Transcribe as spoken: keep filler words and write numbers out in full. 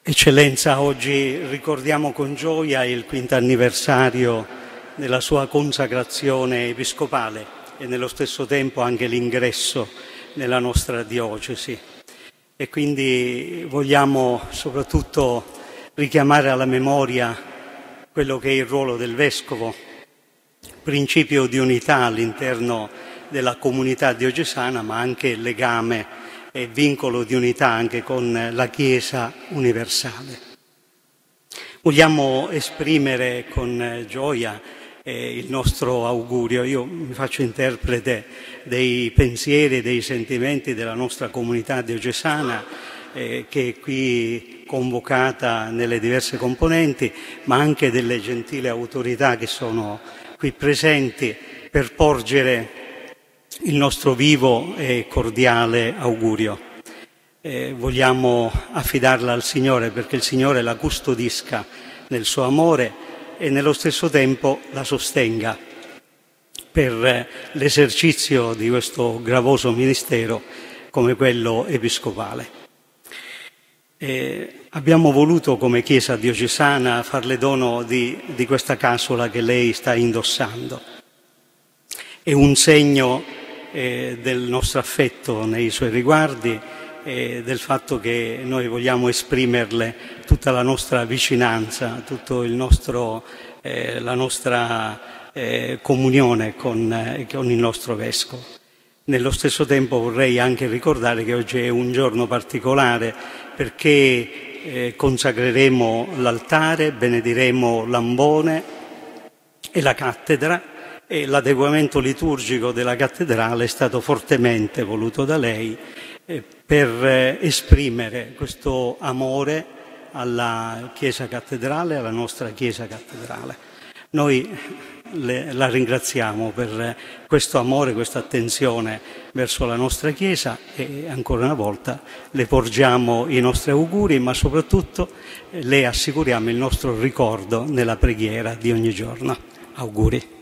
Eccellenza, oggi ricordiamo con gioia il quinto anniversario della sua consacrazione episcopale e nello stesso tempo anche l'ingresso nella nostra diocesi. E quindi vogliamo soprattutto richiamare alla memoria quello che è il ruolo del Vescovo, principio di unità all'interno della comunità diocesana, ma anche legame e vincolo di unità anche con la Chiesa universale. Vogliamo esprimere con gioia eh, il nostro augurio. Io mi faccio interprete dei pensieri e dei sentimenti della nostra comunità diocesana eh, che è qui convocata nelle diverse componenti, ma anche delle gentili autorità che sono qui presenti per porgere il nostro vivo e cordiale augurio. Eh, vogliamo affidarla al Signore perché il Signore la custodisca nel suo amore e nello stesso tempo la sostenga per l'esercizio di questo gravoso ministero come quello episcopale. Eh, abbiamo voluto come Chiesa diocesana farle dono di, di questa casola che lei sta indossando. È un segno eh, del nostro affetto nei suoi riguardi e del fatto che noi vogliamo esprimerle tutta la nostra vicinanza, tutto il nostro, eh, la nostra eh, comunione con, eh, con il nostro Vescovo. Nello stesso tempo vorrei anche ricordare che oggi è un giorno particolare perché eh, consacreremo l'altare, benediremo l'ambone e la cattedra, e l'adeguamento liturgico della cattedrale è stato fortemente voluto da lei eh, per eh, esprimere questo amore alla Chiesa cattedrale, alla nostra Chiesa cattedrale. Noi le, la ringraziamo per questo amore, questa attenzione verso la nostra Chiesa e ancora una volta le porgiamo i nostri auguri, ma soprattutto eh, le assicuriamo il nostro ricordo nella preghiera di ogni giorno. Auguri.